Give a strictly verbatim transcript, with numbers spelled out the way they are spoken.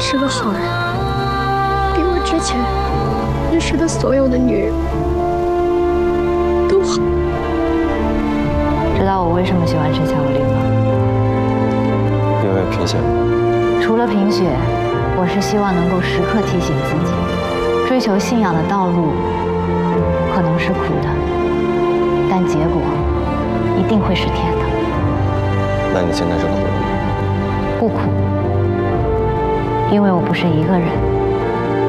是个好人，比我之前认识的所有的女人都好。 知道我为什么喜欢吃巧克力吗？ 因为贫血。 除了贫血，我是希望能够时刻提醒自己，追求信仰的道路可能是苦的，但结果一定会是甜的。 那你现在是苦的吗？ 不苦，因为我不是一个人。